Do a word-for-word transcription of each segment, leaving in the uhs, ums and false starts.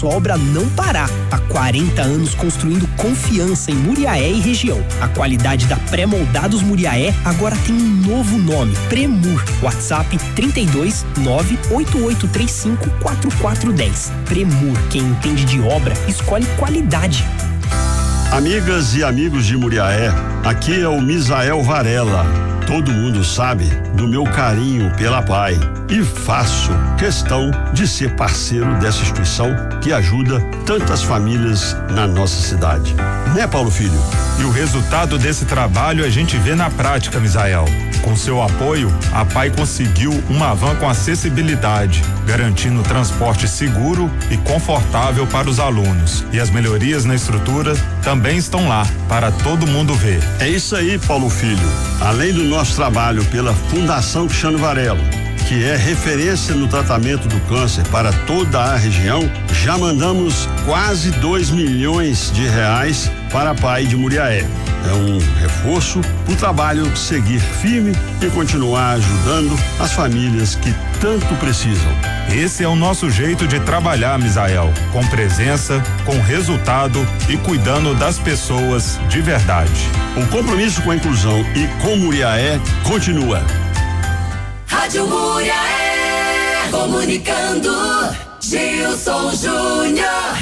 obra não parar. Há quarenta anos construindo confiança em Muriaé e região. A qualidade da Pré-Moldados Muriaé agora tem um novo nome, Premur. WhatsApp trinta e dois, nove oito oito três cinco, quatro quatro um zero. Premur, quem entende de obra, escolhe qualidade. Amigas e amigos de Muriaé, aqui é o Misael Varela. Todo mundo sabe do meu carinho pela P A I e faço questão de ser parceiro dessa instituição que ajuda tantas famílias na nossa cidade. Né, Paulo Filho? E o resultado desse trabalho a gente vê na prática, Misael. Com seu apoio, a P A I conseguiu uma van com acessibilidade, garantindo transporte seguro e confortável para os alunos. E as melhorias na estrutura também estão lá, para todo mundo ver. É isso aí, Paulo Filho. Além do nosso trabalho pela Fundação Cristiano Varela, que é referência no tratamento do câncer para toda a região, já mandamos quase dois milhões de reais para a P A I de Muriaé. É um reforço para o trabalho seguir firme e continuar ajudando as famílias que tanto precisam. Esse é o nosso jeito de trabalhar, Misael, com presença, com resultado e cuidando das pessoas de verdade. O compromisso com a inclusão e com Muriaé continua. Rádio Muriaé, comunicando, Gilson Júnior.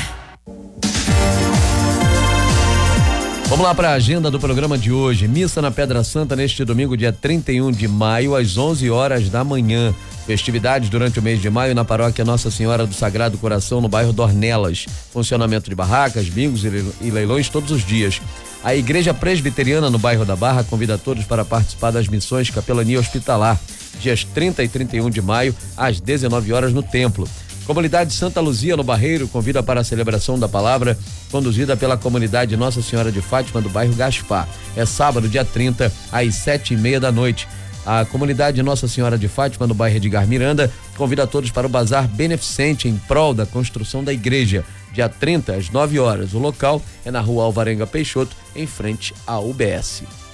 Vamos lá para a agenda do programa de hoje. Missa na Pedra Santa neste domingo, dia trinta e um de maio, às onze horas da manhã. Festividades durante o mês de maio na paróquia Nossa Senhora do Sagrado Coração, no bairro Dornelas. Funcionamento de barracas, bingos e leilões todos os dias. A Igreja Presbiteriana no bairro da Barra convida todos para participar das missões Capelania Hospitalar, dias trinta e trinta e um de maio, às dezenove horas no templo. Comunidade Santa Luzia no Barreiro convida para a celebração da palavra, conduzida pela comunidade Nossa Senhora de Fátima do bairro Gaspar. É sábado, dia trinta, às sete e meia da noite. A comunidade Nossa Senhora de Fátima no bairro Edgar Miranda convida todos para o bazar beneficente em prol da construção da igreja, dia trinta, às nove horas. O local é na rua Alvarenga Peixoto, em frente à U B S.